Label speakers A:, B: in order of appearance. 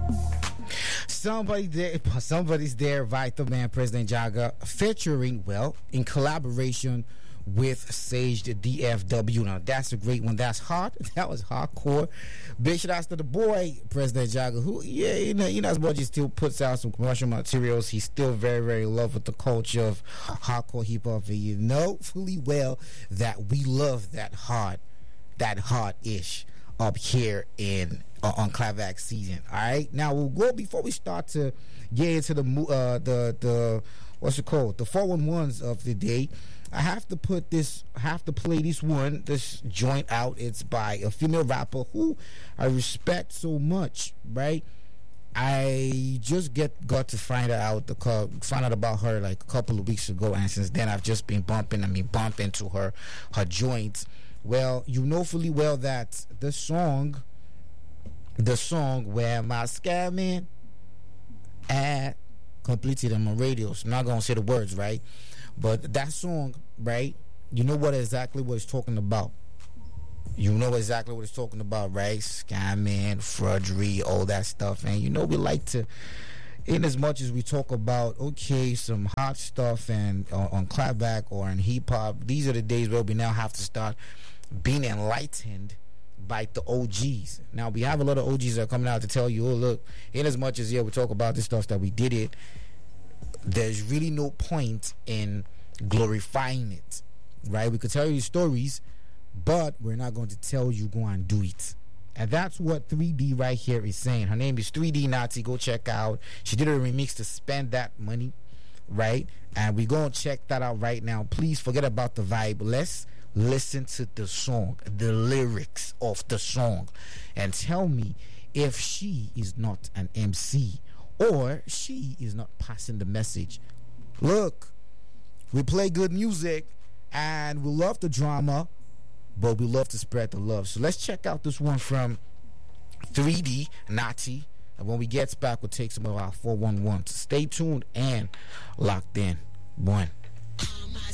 A: Somebody's there, Vital Man, President Jaga, featuring, well, in collaboration with Sage the DFW. Now that's a great one. That's hard. That was hardcore. Big shout outs to the boy, President Jaga, who, yeah, you know, as much as he still puts out some commercial materials, he's still very, very in love with the culture of hardcore hip hop. And you know fully well that we love that hard-ish up here in on Clavac season. All right, now we'll go before we start to get into the what's it called, the 411s of the day. I have to play this joint out. It's by a female rapper who I respect so much, right? I just got to find out about her like a couple of weeks ago, and since then I've just been bumping to her joints. Well, you know fully well that the song Where My Scamming At completed on my radios. I'm not gonna say the words, right? But that song, right? You know exactly what it's talking about. You know exactly what it's talking about, right? Scamming, fraudery, all that stuff. And you know we like to, in as much as we talk about, okay, some hot stuff and on clapback or in hip hop, these are the days where we now have to start being enlightened by the OGs. Now we have a lot of OGs that are coming out to tell you, oh look, in as much as we talk about this stuff that we did it, there's really no point in glorifying it, right? We could tell you stories, but we're not going to tell you go and do it. And that's what 3D right here is saying. Her name is 3D Nazi. Go check out. She did a remix to Spend That Money, right? And we're going to check that out right now. Please forget about the vibe. Let's listen to the song, the lyrics of the song, and tell me if she is not an MC or she is not passing the message. Look, we play good music and we love the drama, but we love to spread the love. So let's check out this one from 3D Nazi, and when we get back, we'll take some of our 411s. Stay tuned and locked in. One.